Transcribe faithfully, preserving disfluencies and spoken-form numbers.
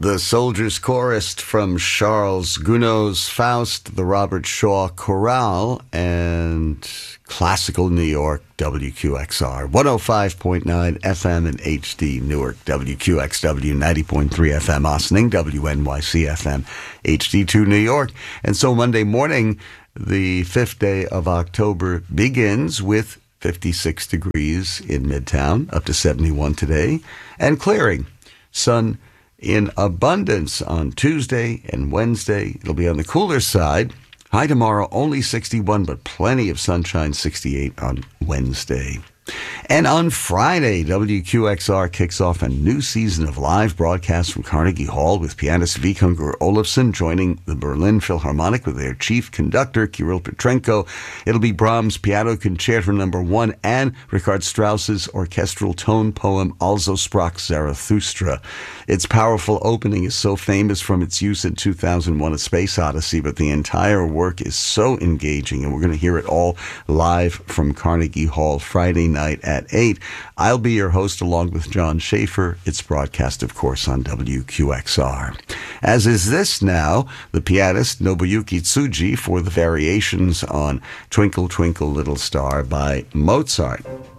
The Soldiers Chorus from Charles Gounod's Faust, the Robert Shaw Chorale, and Classical New York, W Q X R, one oh five point nine F M in H D, Newark, W Q X W, ninety point three F M, Ossining, W N Y C F M, H D two, New York. And so Monday morning, the fifth day of October, begins with fifty-six degrees in Midtown, up to seventy-one today, and clearing. Sun in abundance on Tuesday and Wednesday. It'll be on the cooler side. High tomorrow, only sixty-one, but plenty of sunshine, sixty-eight on Wednesday. And on Friday, W Q X R kicks off a new season of live broadcasts from Carnegie Hall with pianist Vikungur Olafsson joining the Berlin Philharmonic with their chief conductor, Kirill Petrenko. It'll be Brahms' Piano Concerto Number One and Richard Strauss's orchestral tone poem Also Sprach Zarathustra. Its powerful opening is so famous from its use in two thousand one: A Space Odyssey, but the entire work is so engaging, and we're going to hear it all live from Carnegie Hall Friday night at eight. I'll be your host along with John Schaefer. It's broadcast, of course, on W Q X R. As is this now, the pianist Nobuyuki Tsuji for the variations on Twinkle, Twinkle, Little Star by Mozart.